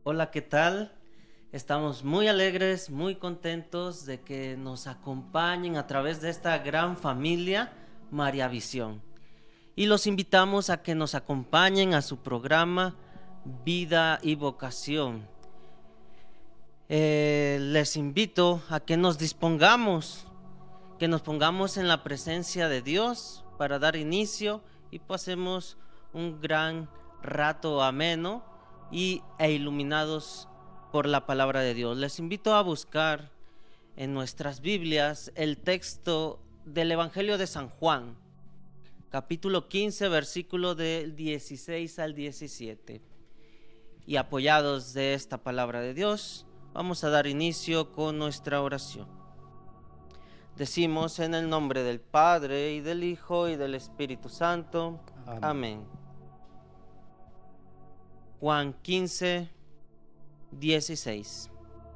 Hola, ¿qué tal? Estamos muy alegres, muy contentos de que nos acompañen a través de esta gran familia María Visión. Y los invitamos a que nos acompañen a su programa Vida y Vocación. Les invito a que nos dispongamos, que nos pongamos en la presencia de Dios para dar inicio y pasemos un gran rato ameno e iluminados por la palabra de Dios. Les invito a buscar en nuestras Biblias el texto del Evangelio de San Juan, capítulo 15, versículo del 16 al 17. Y apoyados de esta palabra de Dios, vamos a dar inicio con nuestra oración. Decimos en el nombre del Padre, y del Hijo, y del Espíritu Santo. Amén. Juan 15, 16.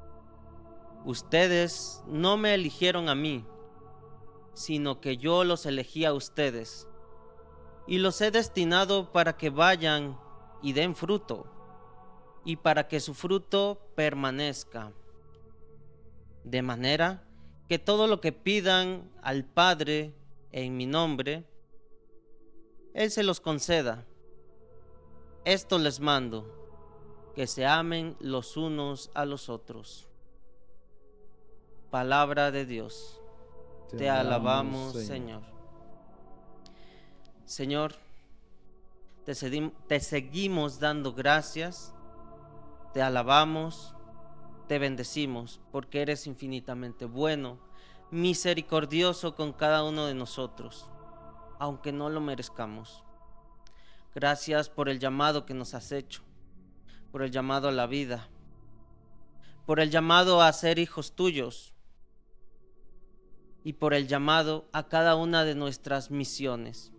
Ustedes no me eligieron a mí, sino que yo los elegí a ustedes, y los he destinado para que vayan y den fruto, y para que su fruto permanezca, de manera que todo lo que pidan al Padre en mi nombre, Él se los conceda. Esto les mando, que se amen los unos a los otros. Palabra de Dios. Te alabamos, Señor. Señor, te seguimos dando gracias, te alabamos, te bendecimos, porque eres infinitamente bueno, misericordioso con cada uno de nosotros, aunque no lo merezcamos. Gracias por el llamado que nos has hecho, por el llamado a la vida, por el llamado a ser hijos tuyos y por el llamado a cada una de nuestras misiones.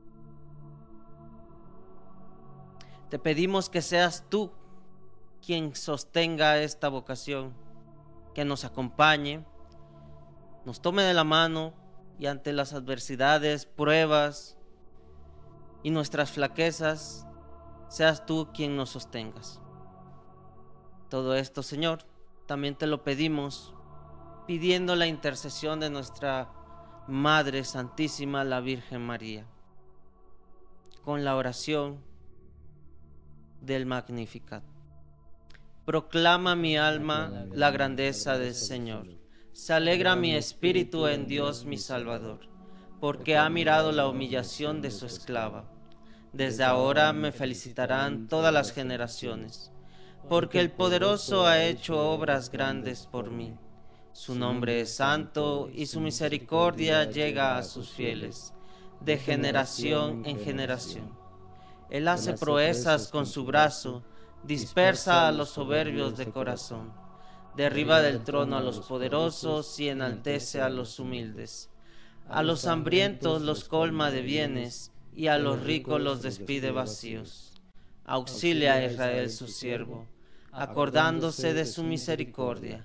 Te pedimos que seas tú quien sostenga esta vocación, que nos acompañe, nos tome de la mano y ante las adversidades, pruebas y nuestras flaquezas, seas tú quien nos sostengas. Todo esto, Señor, también te lo pedimos, pidiendo la intercesión de nuestra Madre Santísima, la Virgen María, con la oración del Magnificat. Proclama mi alma la grandeza del Señor. Se alegra mi espíritu en Dios mi Salvador, porque ha mirado la humillación de su esclava. Desde ahora me felicitarán todas las generaciones, porque el Poderoso ha hecho obras grandes por mí. Su nombre es santo y su misericordia llega a sus fieles, de generación en generación. Él hace proezas con su brazo, dispersa a los soberbios de corazón, derriba del trono a los poderosos y enaltece a los humildes. A los hambrientos los colma de bienes y a los ricos los despide vacíos. Auxilia a Israel su siervo, acordándose de su misericordia,